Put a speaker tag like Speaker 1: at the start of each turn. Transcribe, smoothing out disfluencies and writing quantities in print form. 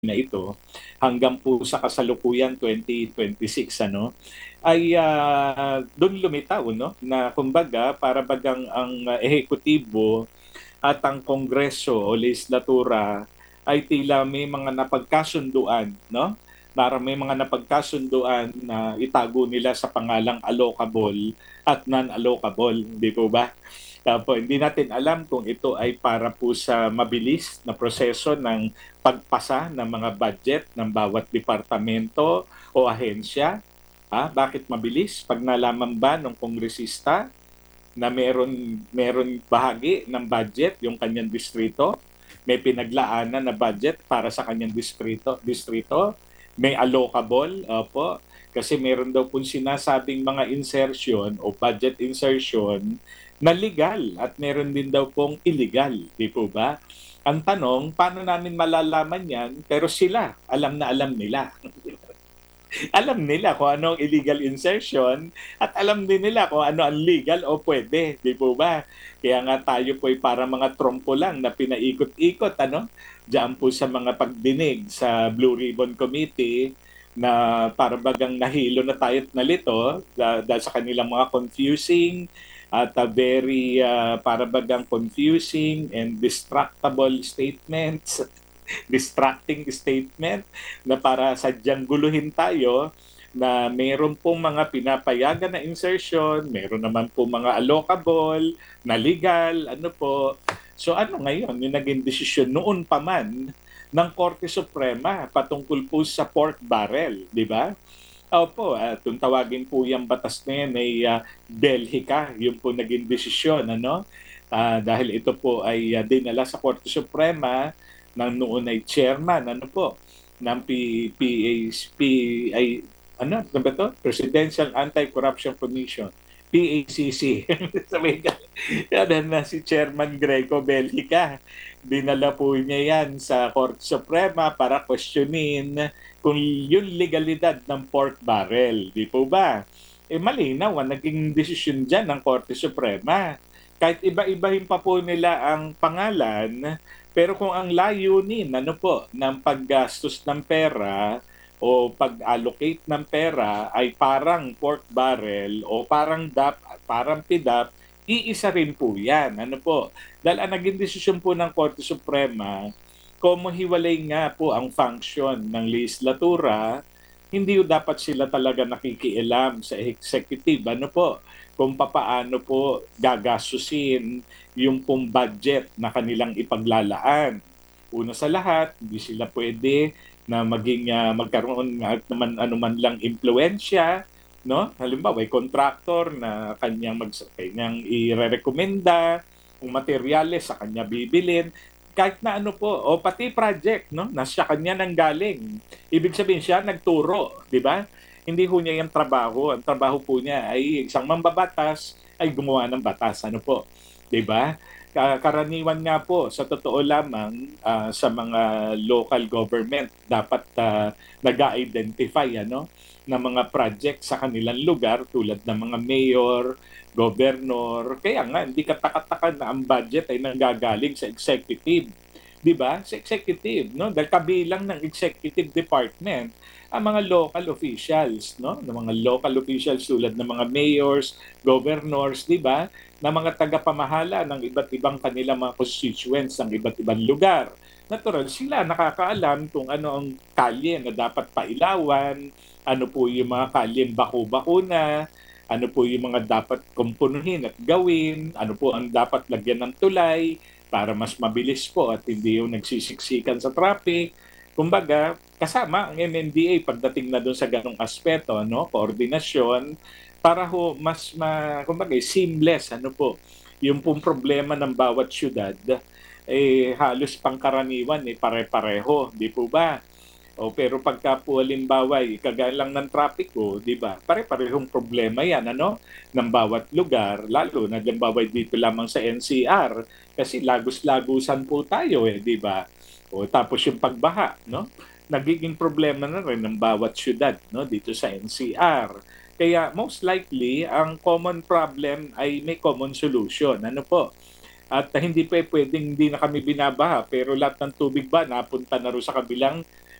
Speaker 1: na ito hanggang po sa kasalukuyan 2026 ay doon lumitaw na kumbaga para bagang ang ehekutibo at ang kongreso o legislatura ay tila may mga napagkasunduan para may mga napagkasunduan na itago nila sa pangalang allocable at non-allocable, di po ba? Hindi natin alam kung ito ay para po sa mabilis na proseso ng pagpasa ng mga budget ng bawat departamento o ahensya. Bakit mabilis? Pag nalaman ba ng kongresista na meron bahagi ng budget yung kanyang distrito, may pinaglaanan na budget para sa kanyang distrito, may allocable, opo, kasi meron daw pong sinasabing mga insertion o budget insertion na legal at meron din daw pong illegal, di po ba? Ang tanong, paano namin malalaman yan? Pero sila, alam na alam nila. Alam nila kung ano ang illegal insertion at alam din nila kung ano ang legal o pwede, di po ba? Kaya nga tayo po ay para mga trompo lang na pinaikot-ikot, diyan po sa mga pagdinig sa Blue Ribbon Committee na para bagang nahilo na tayo at nalito dahil sa kanilang mga confusing at very para bagang confusing and distractable statements distracting statement na para sadyang guluhin tayo na meron pong mga pinapayagan na insertion, meron naman po mga allocable, na legal, So ngayon, yung naging desisyon noon pa man ng Korte Suprema patungkol po sa pork barrel, di ba? Opo, kung tawagin po yung batas na yan ay Belhica, yung po naging desisyon, dahil ito po ay dinala sa Korte Suprema ng noon ay chairman ng ay ano ba to? Presidential Anti-Corruption Commission, PACC. Sabi ka, yan na si Chairman Greco Belhica. Dinala po niya yan sa Korte Suprema para questionin kung yung legalidad ng pork barrel. Di po ba? Malinaw ang naging desisyon dyan ng Korte Suprema. Kahit iba-ibahin pa po nila ang pangalan, pero kung ang layunin ng paggastos ng pera o pag-allocate ng pera ay parang pork barrel o parang DAP, parang PDAP, iisa rin po yan. Dahil ang naging desisyon po ng Korte Suprema, kung hiwalay nga po ang function ng legislatura, hindi dapat sila talaga nakikialam sa executive. Kung papaano po gagastusin yung pong budget na kanilang ipaglalaan. Una sa lahat, hindi sila pwede na magkaroon at naman anuman lang impluensya, Halimbawa, may contractor na kanyang irerekomenda kung materyales sa kanya bibilin, kahit na o pati project, nasa kanya nang galing. Ibig sabihin siya nagturo, di ba? Hindi ho niya yung trabaho. Ang trabaho po niya ay isang mambabatas ay gumawa ng batas. Di ba? Karaniwan nga po, sa totoo lamang, sa mga local government, dapat nag-identify ng mga project sa kanilang lugar tulad ng mga mayor, governor. Kaya nga, hindi katakatakan na ang budget ay nanggagaling sa executive. Di ba? Sa executive, Dahil kabilang ng executive department ang mga local officials, ng mga local officials tulad ng mga mayors, governors, di ba? Na mga tagapamahala ng iba't ibang kanilang mga constituents ng iba't ibang lugar. Natural, sila nakakaalam kung ano ang kalye na dapat pailawan, ano po yung mga kalyeng bako-bako na, ano po yung mga dapat kumpunuhin at gawin, ano po ang dapat lagyan ng tulay para mas mabilis po at hindi yung nagsisiksikan sa traffic. Kumbaga, kasama ang MMDA pagdating na doon sa ganong aspeto, koordinasyon, para ho mas kumbaga seamless yung pong problema ng bawat syudad halos pangkaraniwan pare-pareho, di po ba? Pero pagka po halimbawa kagaya lang ng trapiko, di ba? Pare-parehong problema yan ng bawat lugar, lalo na halimbawa dito lamang sa NCR kasi lagos-lagusan po tayo di ba? Tapos yung pagbaha, nagiging problema na rin ng bawat syudad dito sa NCR. Kaya most likely, ang common problem ay may common solution. At hindi pa pwedeng hindi na kami binabaha, pero lahat ng tubig ba napunta na rin sa kabilang